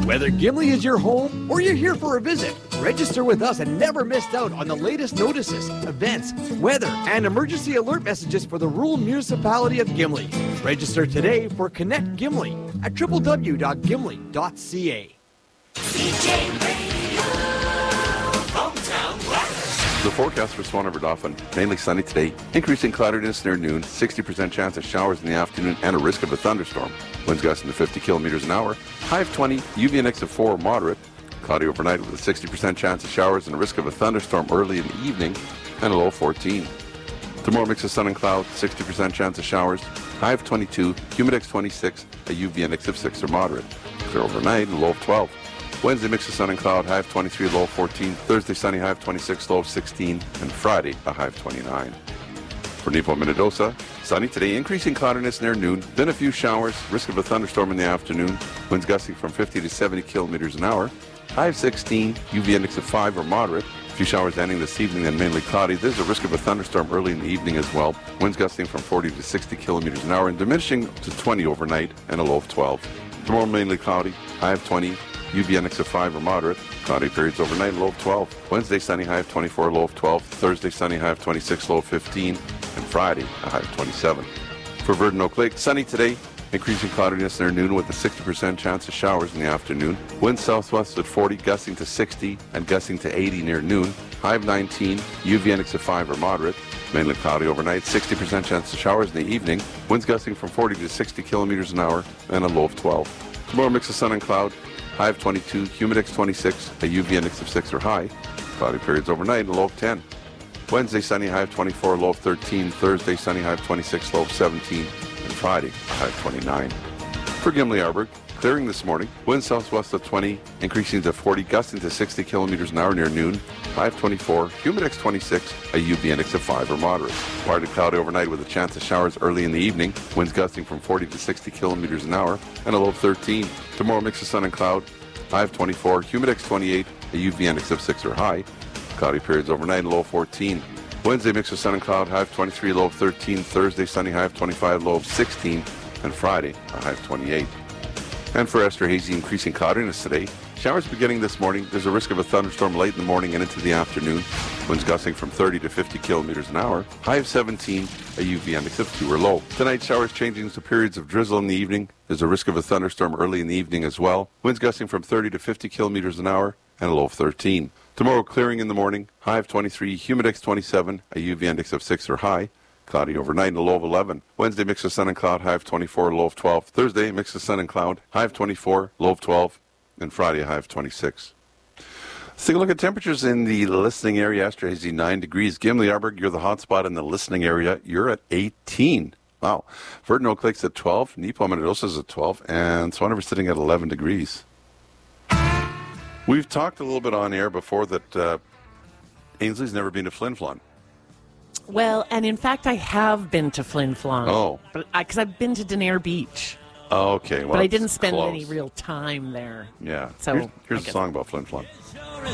Whether Gimli is your home or you're here for a visit, register with us and never miss out on the latest notices, events, weather, and emergency alert messages for the rural municipality of Gimli. Register today for Connect Gimli at www.gimli.ca. CJ Radio, hometown weather. The forecast for Swan River Dauphin, mainly sunny today, increasing cloudiness near noon, 60% chance of showers in the afternoon, and a risk of a thunderstorm. Winds gusting to 50 kilometers an hour. High of 20, UV index of 4, moderate. Cloudy overnight with a 60% chance of showers and a risk of a thunderstorm early in the evening, and a low of 14. Tomorrow mix of sun and cloud, 60% chance of showers. High of 22, humidex 26, a UV index of 6 or moderate. Clear overnight, and a low of 12. Wednesday, mix of sun and cloud, high of 23, low of 14. Thursday, sunny, high of 26, low of 16. And Friday, a high of 29. For Nepo Minnedosa, sunny today, increasing cloudiness near noon, then a few showers, risk of a thunderstorm in the afternoon. Winds gusting from 50 to 70 kilometers an hour. High of 16, UV index of 5 or moderate. A few showers ending this evening, then mainly cloudy. There's a risk of a thunderstorm early in the evening as well. Winds gusting from 40 to 60 kilometers an hour and diminishing to 20 overnight and a low of 12. Tomorrow, mainly cloudy, high of 20. UV index of 5 or moderate. Cloudy periods overnight, low of 12. Wednesday, sunny, high of 24, low of 12. Thursday, sunny, high of 26, low of 15. And Friday, a high of 27. For Verdun Oak Lake, sunny today, increasing cloudiness near noon with a 60% chance of showers in the afternoon. Wind southwest at 40, gusting to 60 and gusting to 80 near noon. High of 19, UV index of 5 or moderate. Mainly cloudy overnight, 60% chance of showers in the evening. Winds gusting from 40 to 60 kilometers an hour and a low of 12. Tomorrow, mix of sun and cloud. High of 22, humidex 26, a UV index of 6 or high. Cloudy periods overnight, and a low of 10. Wednesday, sunny, high of 24, low of 13. Thursday, sunny, high of 26, low of 17. And Friday, high of 29. For Gimli Arborg, clearing this morning. Wind southwest of 20, increasing to 40, gusting to 60 kilometers an hour near noon. High of 24, humidex 26, a UV index of 5 or moderate. Partly cloudy overnight with a chance of showers early in the evening. Winds gusting from 40 to 60 kilometers an hour and a low of 13. Tomorrow, mix of sun and cloud. High of 24, humidex 28, a UV index of 6 or high. Cloudy periods overnight, low of 14. Wednesday, mix of sun and cloud, high of 23, low of 13. Thursday, sunny, high of 25, low of 16. And Friday, a high of 28. And for Esterhazy, increasing cloudiness today. Showers beginning this morning. There's a risk of a thunderstorm late in the morning and into the afternoon. Winds gusting from 30 to 50 kilometers an hour. High of 17, a UV index of 2 or low. Tonight, showers changing to periods of drizzle in the evening. There's a risk of a thunderstorm early in the evening as well. Winds gusting from 30 to 50 kilometers an hour and a low of 13. Tomorrow, clearing in the morning. High of 23, humidex 27, a UV index of 6 or high. Cloudy overnight and a low of 11. Wednesday, mix of sun and cloud, high of 24, low of 12. Thursday, mix of sun and cloud, high of 24, low of 12. And Friday, a high of 26. Let's take a look at temperatures in the listening area. Esterhazy, 9 degrees. Gimli Arborg, you're the hot spot in the listening area. You're at 18. Wow. Verdun Oak Lake's at 12. Nepo Minnedosa's at 12. And Swan River's sitting at 11 degrees. We've talked a little bit on air before that Ainsley's never been to Flin Flon. Well, and in fact, I have been to Flin Flon. Oh. Because I've been to Denair Beach. Oh, okay. Well, but I didn't spend close. any real time there. Yeah. So Here's a song about Flin Flon.